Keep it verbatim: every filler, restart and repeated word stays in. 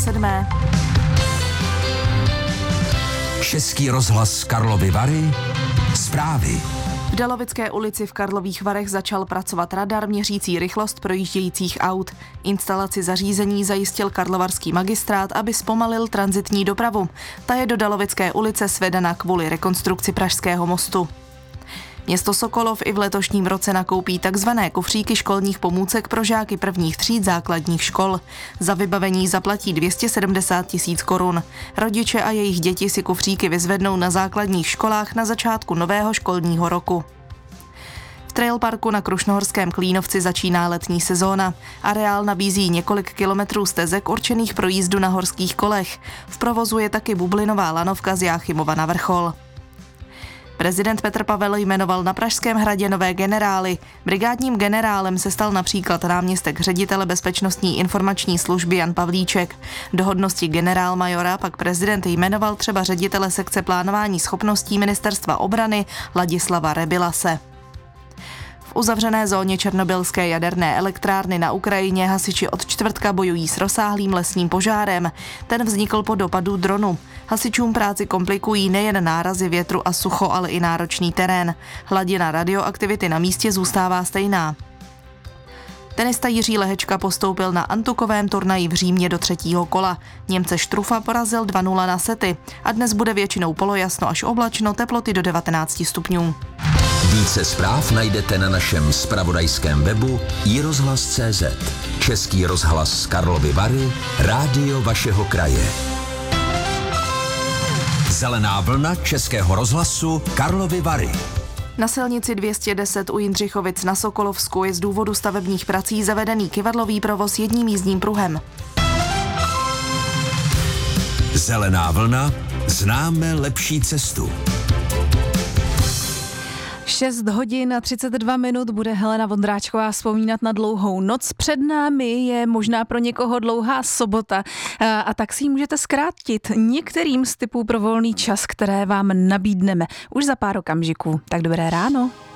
sedmé. Český rozhlas Karlovy Vary. Zprávy. V Dalovické ulici v Karlových Varech začal pracovat radar měřící rychlost projíždějících aut. Instalaci zařízení zajistil karlovarský magistrát, aby zpomalil tranzitní dopravu. Ta je do Dalovické ulice svedena kvůli rekonstrukci Pražského mostu. Město Sokolov i v letošním roce nakoupí takzvané kufříky školních pomůcek pro žáky prvních tříd základních škol. Za vybavení zaplatí dvě stě sedmdesát tisíc korun. Rodiče a jejich děti si kufříky vyzvednou na základních školách na začátku nového školního roku. V trailparku na Krušnohorském Klínovci začíná letní sezóna. Areál nabízí několik kilometrů stezek určených pro jízdu na horských kolech. V provozu je taky bublinová lanovka z Jáchymova na Vrchol. Prezident Petr Pavel jmenoval na Pražském hradě nové generály. Brigádním generálem se stal například náměstek ředitele Bezpečnostní informační služby Jan Pavlíček. Do hodnosti generálmajora pak prezident jmenoval třeba ředitele sekce plánování schopností Ministerstva obrany Ladislava Rebilase. V uzavřené zóně černobylské jaderné elektrárny na Ukrajině hasiči od čtvrtka bojují s rozsáhlým lesním požárem. Ten vznikl po dopadu dronu. Hasičům práci komplikují nejen nárazy větru a sucho, ale i náročný terén. Hladina radioaktivity na místě zůstává stejná. Tenista Jiří Lehečka postoupil na antukovém turnaji v Římě do třetího kola. Němce Štrufa porazil dva nula na sety a dnes bude většinou polojasno až oblačno, teploty do devatenáct stupňů. Více zpráv najdete na našem zpravodajském webu i rozhlas tečka cé zet. Český rozhlas Karlovy Vary, rádio vašeho kraje. Zelená vlna Českého rozhlasu Karlovy Vary. Na silnici dvě stě deset u Jindřichovic na Sokolovsku je z důvodu stavebních prací zavedený kyvadlový provoz jedním jízdním pruhem. Zelená vlna, známe lepší cestu. šest hodin a třicet dva minut bude Helena Vondráčková vzpomínat na dlouhou noc. Před námi je možná pro někoho dlouhá sobota a, a tak si ji můžete zkrátit některým z typů pro volný čas, které vám nabídneme už za pár okamžiků. Tak dobré ráno.